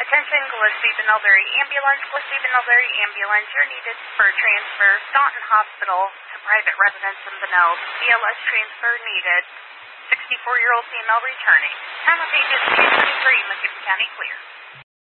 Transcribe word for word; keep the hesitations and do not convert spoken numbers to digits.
Attention, Gillespie Benelberry Ambulance. Gillespie Benelberry Ambulance, you're needed for transfer. Staunton Hospital to private residence in Benel. B L S transfer needed. sixty-four-year-old female returning. Time of patient two twenty-three, Muskegon County clear.